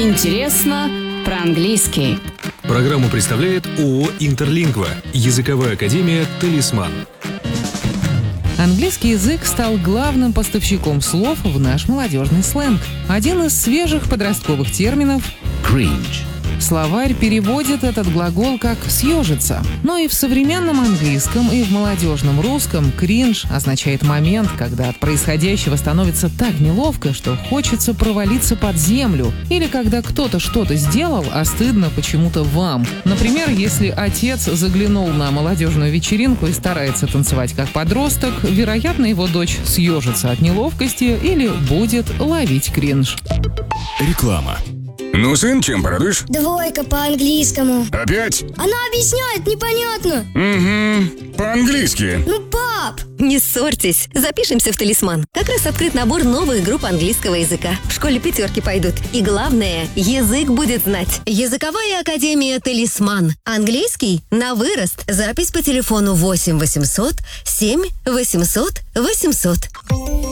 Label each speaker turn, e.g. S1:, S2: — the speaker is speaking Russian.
S1: Интересно про английский.
S2: Программу представляет ООО «Интерлингва», языковая академия «Талисман».
S3: Английский язык стал главным поставщиком слов в наш молодежный сленг. Один из свежих подростковых терминов
S4: Cringe.
S3: Словарь переводит этот глагол как «съежиться». Но и в современном английском, и в молодежном русском кринж означает момент, когда от происходящего становится так неловко, что хочется провалиться под землю. Или когда кто-то что-то сделал, а стыдно почему-то вам. Например, если отец заглянул на молодежную вечеринку и старается танцевать как подросток, вероятно, его дочь съежится от неловкости или будет ловить кринж.
S4: Реклама.
S5: Ну, сын, чем порадуешь?
S6: 2 по английскому.
S5: Опять?
S6: Она объясняет непонятно.
S5: Угу, по-английски.
S6: Ну, пап!
S7: Не ссорьтесь, запишемся в «Талисман». Как раз открыт набор новых групп английского языка. В школе 5 пойдут. И главное, язык будет знать. Языковая академия «Талисман». Английский на вырост. Запись по телефону 8 800 7 800 800.